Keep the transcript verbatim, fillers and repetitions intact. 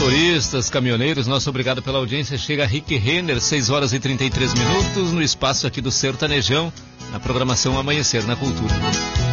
motoristas, caminhoneiros, nosso obrigado pela audiência. Chega Rick Renner, seis horas e trinta e três minutos, no espaço aqui do Sertanejão, na programação Amanhecer na Cultura.